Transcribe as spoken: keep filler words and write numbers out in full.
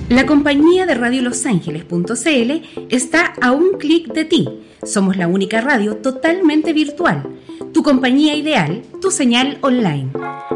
La compañía de radio los ángeles punto c l está a un clic de ti. Somos la única radio totalmente virtual. Tu compañía ideal, tu señal online.